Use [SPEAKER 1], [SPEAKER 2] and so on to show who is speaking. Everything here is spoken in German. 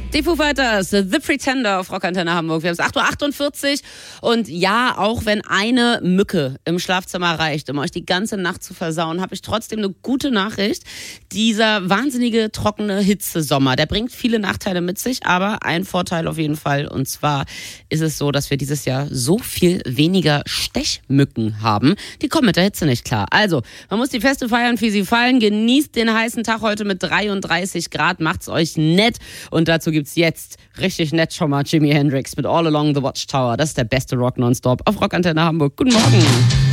[SPEAKER 1] Die Foo Fighters, The Pretender auf Rockantenne Hamburg. Wir haben es 8:48 Uhr und ja, auch wenn eine Mücke im Schlafzimmer reicht, um euch die ganze Nacht zu versauen, habe ich trotzdem eine gute Nachricht. Dieser wahnsinnige trockene Hitzesommer, der bringt viele Nachteile mit sich, aber ein Vorteil auf jeden Fall. Und zwar ist es so, dass wir dieses Jahr so viel weniger Stechmücken haben. Die kommen mit der Hitze nicht klar. Also, man muss die Feste feiern, wie sie fallen. Genießt den heißen Tag heute mit 33 Grad. Macht's euch nett. Und dazu gibt's jetzt richtig nett schon mal Jimi Hendrix mit All Along the Watchtower. Das ist der beste Rock nonstop auf Rockantenne Hamburg. Guten Morgen.